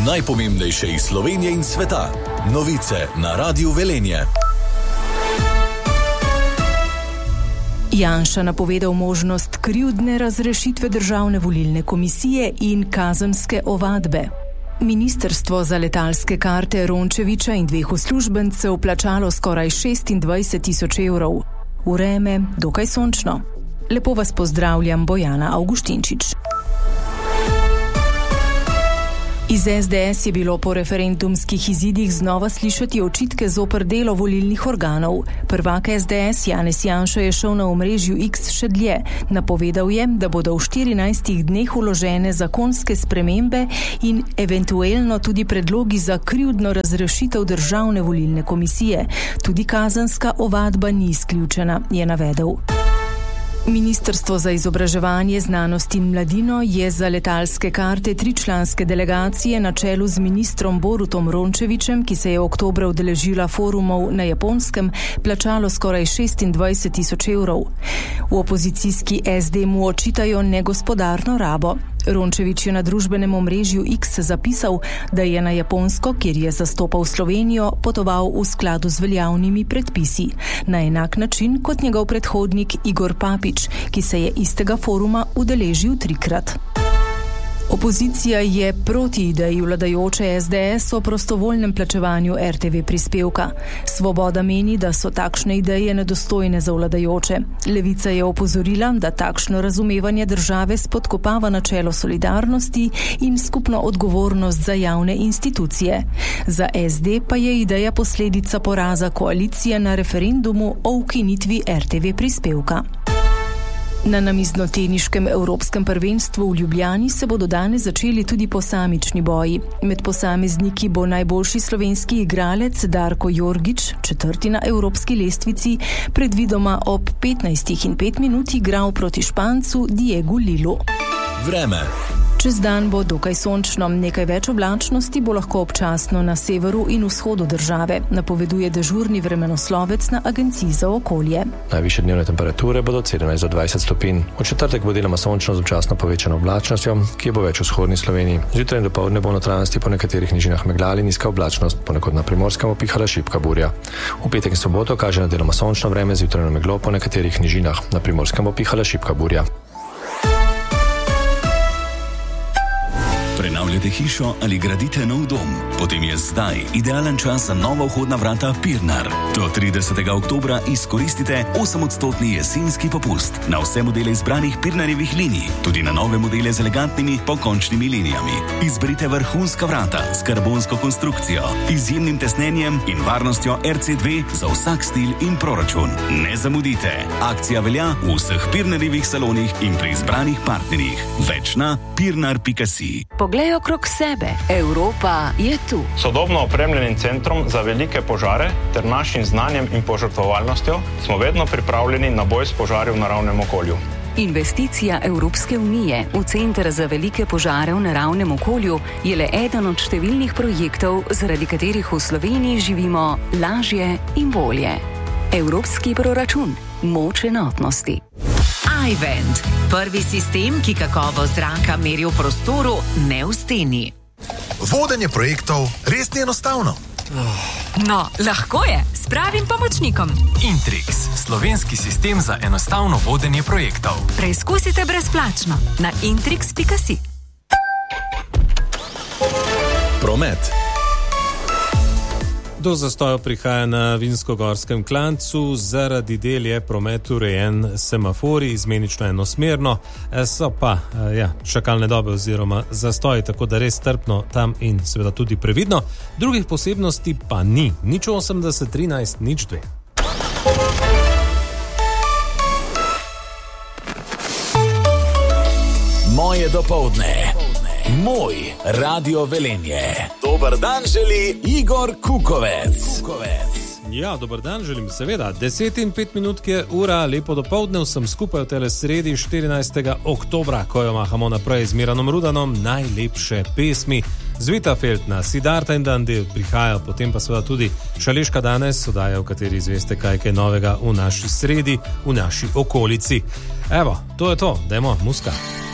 najpomembnejše iz Slovenije in sveta. Novice na Radiu Velenje. Janša napovedal možnost krivdne razrešitve Državne volilne komisije in kazenske ovadbe. Ministrstvo za letalske karte Rončevića in 2 uslužbencev plačalo skoraj 26.000 evrov. Vreme dokaj sončno. Lepo vas pozdravljam, Bojana Avguštinčič. Iz SDS je bilo po referendumskih izidih znova slišati očitke zoper delo volilnih organov. Prvak SDS Janez Janša je šel na omrežju X še dlje. Napovedal je, da bodo v 14 dneh vložene zakonske spremembe in eventualno tudi predlogi za krivdno razrešitev Državne volilne komisije. Tudi kazenska ovadba ni izključena, je navedel. Ministrstvo za izobraževanje, znanost in mladino je za letalske karte 3-članske delegacije na čelu z ministrom Borutom Rončevićem, ki se je oktobra udeležila forumov na Japonskem, plačalo skoraj 26.000 evrov. V opozicijski SD mu očitajo negospodarno rabo. Rončević je na družbenem omrežju X zapisal, da je na Japonsko, kjer je zastopal Slovenijo, potoval v skladu z veljavnimi predpisi. Na enak način kot njegov predhodnik Igor Papič, ki se je istega foruma udeležil 3-krat. Opozicija je proti ideji vladajoče SDS o prostovoljnem plačevanju RTV prispevka. Svoboda meni, da so takšne ideje nedostojne za vladajoče. Levica je opozorila, da takšno razumevanje države spodkopava načelo solidarnosti in skupno odgovornost za javne institucije. Za SD pa je ideja posledica poraza koalicije na referendumu o ukinitvi RTV prispevka. Na namiznoteniškem evropskem prvenstvu v Ljubljani se bodo danes začeli tudi posamični boji. Med posamezniki bo najboljši slovenski igralec Darko Jorgič, 4. na evropski lestvici, predvidoma ob 15:05 igral proti Špancu Diegu Lilu. Vreme. Čez dan bo dokaj sončno, nekaj več oblačnosti bo lahko občasno na severu in vzhodu države, napoveduje dežurni vremenoslovec na Agenciji za okolje. Najvišje dnevne temperature bodo od 17 do 20 stopinj. V četrtek bo deloma sončno z občasno povečano oblačnostjo, ki bo več v vzhodni Sloveniji. Zjutraj in dopoldne bo v notranjosti po nekaterih nižinah megla ali nizka oblačnost, ponekod na Primorskem opihala šibka burja. V petek in soboto kaže na deloma sončno vreme, zjutraj na meglo po nekaterih nižinah, na Primorskem opihala šibka burja. Prenavljate hišo ali gradite nov dom? Potem je zdaj idealen čas za nova vhodna vrata Pirnar. Do 30. oktobra izkoristite 8% jesenski popust na vse modele izbranih Pirnarjevih linij, tudi na nove modele z elegantnimi pokončnimi linijami. Izberite vrhunska vrata s karbonsko konstrukcijo, izjemnim tesnenjem in varnostjo RC2 za vsak stil in proračun. Ne zamudite! Akcija velja v vseh Pirnarjevih salonih in pri izbranih partnerjih. Več na pirnar.si. Poglej okrog sebe. Evropa je tu. Sodobno opremljenim centrom za velike požare ter našim znanjem in požrtvovalnostjo smo vedno pripravljeni na boj s požari v naravnem okolju. Investicija Evropske unije v Center za velike požare v naravnem okolju je le eden od številnih projektov, zaradi katerih v Sloveniji živimo lažje in bolje. Evropski proračun. Moč enotnosti. iVent. Prvi sistem, ki kakovost zraka meri v prostoru, ne v steni. Vodenje projektov res ni enostavno. No, lahko je, s pravim pomočnikom. Intrix, slovenski sistem za enostavno vodenje projektov. Preizkusite brezplačno na intrix.si. Promet. Do zastoja prihaja na Vinskogorskem klancu, zaradi del je promet urejen semafori, izmenično enosmerno, so pa čakalne dobe oziroma zastoji, tako da res strpno tam in seveda tudi previdno. Drugih posebnosti pa ni, 080 13 02. Moje dopoldne. Moj Radio Velenje. Dober dan želi Igor Kukovec. Ja, dober dan želim, seveda. 10:05 je ura, lepo dopoldne, vsem skupaj v tele sredi 14. oktobra, ko jo mahamo naprej z Miranom Rudanom, najlepše pesmi. Zvita Feltna, Siddharta in Dandi prihajajo, potem pa seveda tudi Šaleška danes, oddaja, v kateri izveste kaj novega v naši sredi, v naši okolici. Evo, to je to, dajmo, muska.